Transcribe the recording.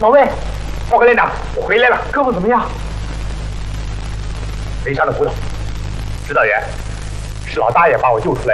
老魏，报告连长，我回来了，胳膊怎么样？没伤着骨头。指导员，是老大爷把我救出来。